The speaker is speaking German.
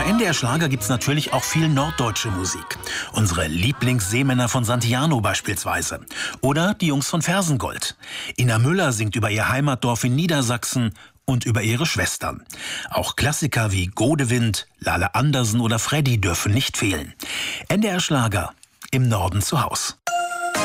Bei NDR Schlager gibt's natürlich auch viel norddeutsche Musik. Unsere Lieblingsseemänner von Santiano beispielsweise. Oder die Jungs von Fersengold. Ina Müller singt über ihr Heimatdorf in Niedersachsen und über ihre Schwestern. Auch Klassiker wie Godewind, Lale Andersen oder Freddy dürfen nicht fehlen. NDR Schlager, im Norden zu Haus.